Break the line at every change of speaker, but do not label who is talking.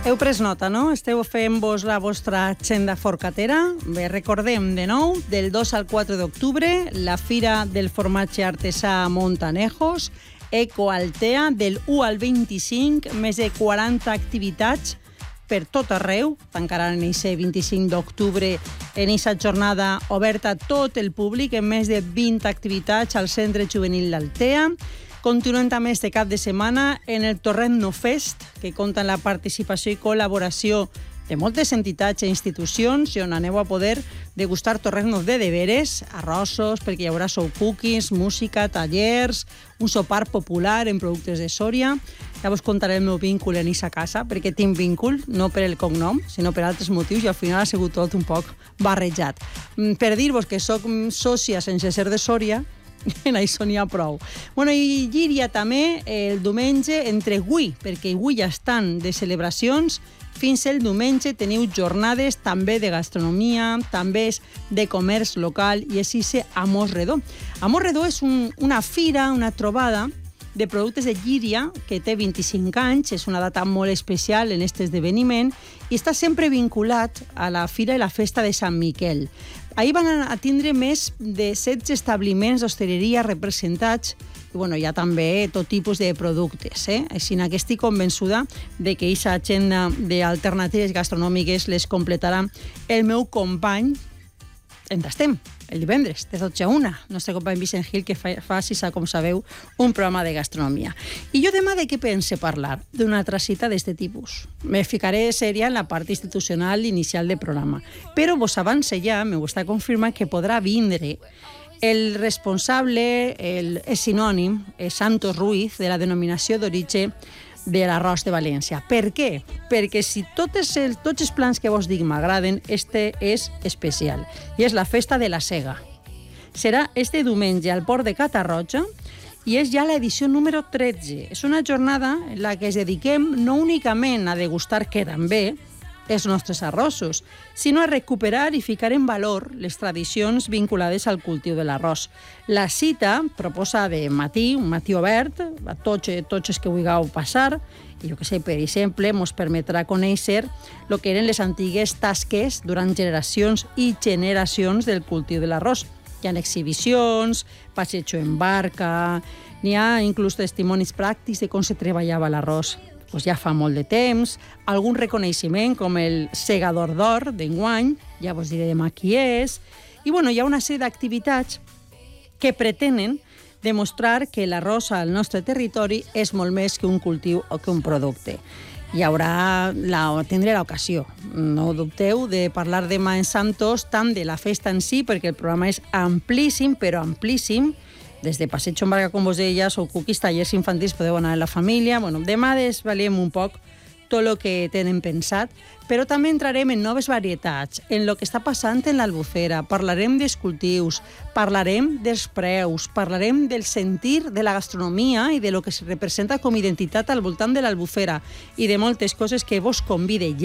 Heu pres nota, no? Esteu fent-vos la vostra agenda forcatera. Bé, recordem de nou, del 2 al 4 d'octubre, la Fira del Formatge Artesà a Montanejos, Eco Altea, del 1 al 25, més de 40 activitats per tot arreu. Tancaran en aquest 25 d'octubre en aquesta jornada oberta a tot el públic, en més de 20 activitats al Centre Juvenil d'Altea. Continuem també este cap de setmana en el Torrent Fest, que compta amb la participació i col·laboració de moltes entitats i institucions i on aneu a poder degustar torrents de deberes, arrossos, perquè hi haurà show cookies, música, tallers, un sopar popular en productes de Sòria. Ja vos contaré el meu vínculo en aquesta casa, perquè tinc vínculo, no per el cognom, sinó per altres motius, i al final ha sigut tot un poc barrejat. Per dir-vos que soc sòcia sense ser de Sòria, en això n'hi ha prou. Bueno, i Llíria també el diumenge entre avui, perquè avui ja estan de celebracions, fins el diumenge teniu jornades també de gastronomia, també és de comerç local i és ese Amos Redó. Amos Redó és una fira, una trobada de productes de Llíria que té 25 anys, és una data molt especial en aquest esdeveniment i està sempre vinculat a la fira i la festa de Sant Miquel. Ahir van a tindre més de 16 establiments d'hostaleria representats i hi ha també tot tipus de productes. Així que estic convençuda de que aquesta agenda d'alternatives gastronòmiques les completarà el meu company en Tastem, el divendres, de 12 a 1, el nostre company Vicent Gil, que fa, com sabeu, un programa de gastronomia. I jo demà de què pense parlar? D'una altra cita d'aquest tipus. Me ficaré seria en la part institucional inicial del programa. Però vos avance ja, me gusta confirmar que podrà vindre el responsable, el sinònim, Santos Ruiz, de la denominació d'origen de l'arròs de València. Per què? Perquè si tots els plans que vos dic m'agraden, este és especial. I és la festa de la Sega. Serà este diumenge al Port de Catarroja i és ja l'edició número 13. És una jornada en la que ens dediquem no únicament a degustar, que també, els nostres arrossos, sinó a recuperar i ficar en valor les tradicions vinculades al cultiu de l'arròs. La cita proposa de matí, un matí obert, a tots els que vulgueu passar, i jo que sé, per exemple, ens permetrà conèixer el que eren les antigues tasques durant generacions i generacions del cultiu de l'arròs. Hi ha exhibicions, passeig en barca, n'hi ha inclús testimonis pràctics de com se treballava l'arròs. Ja fa molt de temps, algun reconeixement com el Segador d'Or d'enguany, ja vos diré demà qui és, i hi ha una sèrie d'activitats que pretenen demostrar que l'arròs al nostre territori és molt més que un cultiu o que un producte. Tindré l'ocasió, no dubteu, de parlar demà en Santos tant de la festa en si, perquè el programa és amplíssim, però amplíssim, des de passeig en barca, com vos deia, o cookies, tallers infantils, podeu anar amb la família. Demà desvaliem un poc tot el que tenen pensat, però també entrarem en noves varietats, en el que està passant en l'Albufera, parlarem dels cultius, parlarem dels preus, parlarem del sentir de la gastronomia i de lo que se representa com a identitat al voltant de l'Albufera i de moltes coses que vos convide ja